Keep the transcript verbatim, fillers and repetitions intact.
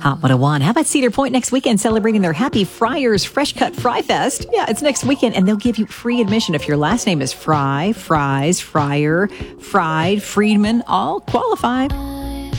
Hot one oh one. How about Cedar Point next weekend celebrating their Happy Friars Fresh Cut Fry Fest? Yeah, it's next weekend, and they'll give you free admission if your last name is Fry, Fries, Fryer, Fried, Friedman, all qualify.